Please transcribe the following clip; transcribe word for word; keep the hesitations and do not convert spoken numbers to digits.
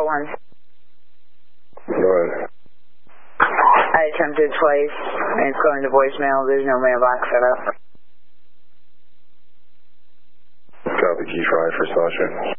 one. Go ahead. I attempted twice, and it's going to voicemail. There's no mailbox set up. Copy, key five for Sasha.